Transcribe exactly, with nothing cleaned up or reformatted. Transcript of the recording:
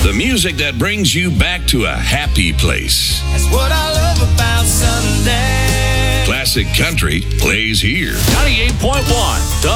The music that brings you back to a happy place. That's what I love about Sunday. Classic country plays here. ninety-eight point one